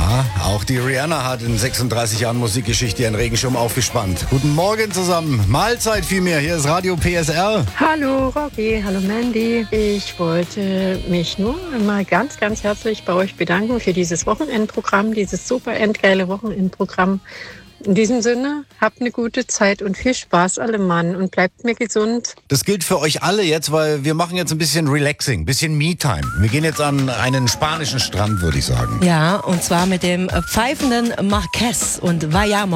Ja, auch die Rihanna hat in 36 Jahren Musikgeschichte ihren Regenschirm aufgespannt. Guten Morgen zusammen. Mahlzeit vielmehr. Hier ist Radio PSR. Hallo Rocky, hallo Mandy. Ich wollte mich nur einmal ganz herzlich bei euch bedanken für dieses Wochenendprogramm, dieses super endgeile Wochenendprogramm. In diesem Sinne, habt eine gute Zeit und viel Spaß alle Mann und bleibt mir gesund. Das gilt für euch alle jetzt, weil wir machen jetzt ein bisschen Relaxing, ein bisschen Me-Time. Wir gehen jetzt an einen spanischen Strand, würde ich sagen. Ja, und zwar mit dem pfeifenden Marquez und Vayamos.